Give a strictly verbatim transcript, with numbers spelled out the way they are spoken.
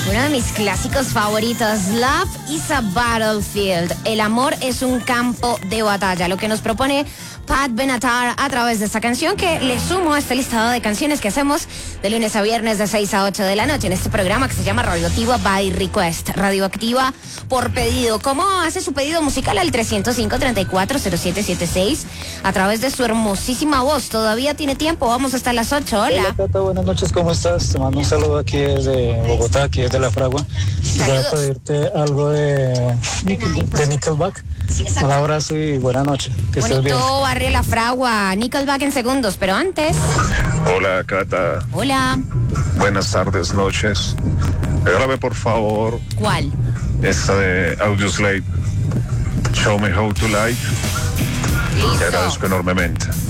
Uno de mis clásicos favoritos, Love is a Battlefield. El amor es un campo de batalla. Lo que nos propone Pat Benatar a través de esta canción, que le sumo a este listado de canciones que hacemos de lunes a viernes de seis a ocho de la noche en este programa que se llama Radioactiva by Request. Radioactiva por pedido. ¿Cómo hace su pedido musical? Al tres cero cinco, treinta y cuatro, cero siete setenta y seis a través de su hermosísima voz. Todavía tiene tiempo, vamos hasta las ocho. Hola. Hola, Tata, buenas noches, ¿cómo estás? Te mando un saludo aquí desde Bogotá, aquí desde La Fragua. Voy a pedirte algo de, de Nickelback. Un abrazo y buena noche. Que estés bien. Bonito barrio La Fragua. Nickelback en segundos, pero antes. Hola, Cata. Hola. Buenas tardes, noches. Grábame, por favor. ¿Cuál? Esta de Audioslave. Show me how to live. Te agradezco enormemente.